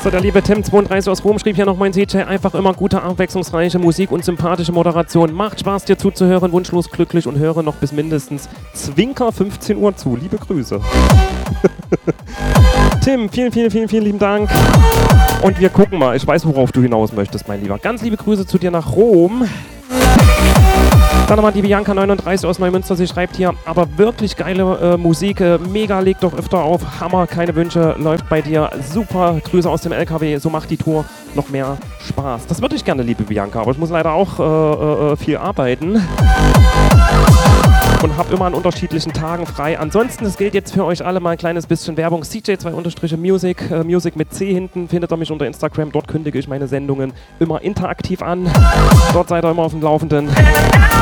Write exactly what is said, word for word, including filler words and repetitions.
So, der liebe Tim zweiunddreißig aus Rom schrieb hier noch: Mein D J, einfach immer gute, abwechslungsreiche Musik und sympathische Moderation. Macht Spaß, dir zuzuhören, wunschlos glücklich und höre noch bis mindestens Zwinker fünfzehn Uhr zu. Liebe Grüße. Tim, vielen, vielen, vielen, vielen lieben Dank. Und wir gucken mal. Ich weiß, worauf du hinaus möchtest, mein Lieber. Ganz liebe Grüße zu dir nach Rom. Dann nochmal die Bianca neununddreißig aus Neumünster. Sie schreibt hier: Aber wirklich geile äh, Musik. Äh, mega, leg doch öfter auf. Hammer, keine Wünsche. Läuft bei dir. Super. Grüße aus dem L K W. So macht die Tour noch mehr Spaß. Das würde ich gerne, liebe Bianca. Aber ich muss leider auch äh, äh, viel arbeiten. Und habe immer an unterschiedlichen Tagen frei. Ansonsten, es gilt jetzt für euch alle mal ein kleines bisschen Werbung. C J zwei Music, äh, Music mit C hinten, findet ihr mich unter Instagram. Dort kündige ich meine Sendungen immer interaktiv an. Dort seid ihr immer auf dem Laufenden.